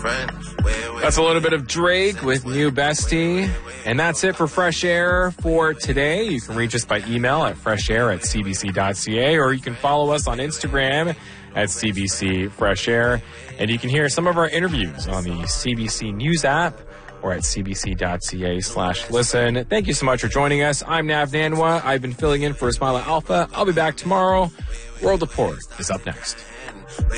That's a little bit of Drake with New Bestie. And that's it for Fresh Air for today. You can reach us by email at freshair@cbc.ca, or you can follow us on Instagram at CBC Fresh Air. And you can hear some of our interviews on the CBC News app or at cbc.ca/listen. Thank you so much for joining us. I'm Nav Nanwa. I've been filling in for Ismaila Alpha. I'll be back tomorrow. World Report is up next.